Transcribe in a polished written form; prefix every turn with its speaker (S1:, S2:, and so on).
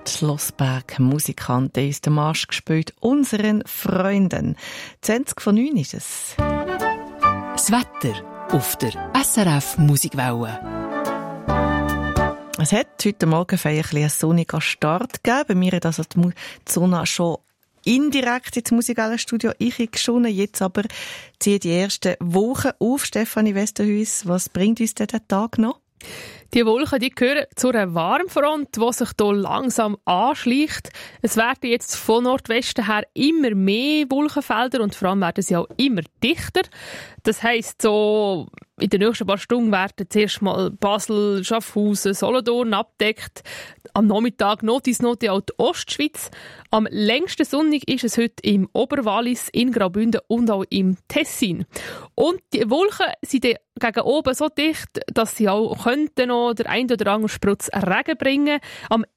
S1: Die Schlossberg Musikanten ist der Marsch gespielt, unseren Freunden. 20 von 9 ist es.
S2: Das Wetter auf der SRF Musikwelle.
S1: Es hat heute Morgen einen sonnigen Start gegeben. Bei mir hat also die Sonne schon indirekt ins Musikwellenstudio geschonen. Jetzt aber ziehen die ersten Wochen auf. Stefanie Westerhuis, was bringt uns denn der Tag noch?
S3: Die Wolken, die gehören zu einer Warmfront, die sich hier langsam anschleicht. Es werden jetzt von Nordwesten her immer mehr Wolkenfelder und vor allem werden sie auch immer dichter. Das heisst, so in den nächsten paar Stunden werden zuerst mal Basel, Schaffhausen, Solothurn abgedeckt. Am Nachmittag noch die Ostschweiz. Am längsten sonnig ist es heute im Oberwallis, in Graubünden und auch im Tessin. Und die Wolken sind gegen oben so dicht, dass sie auch könnten noch der ein oder andere Sprutz Regen bringen. Am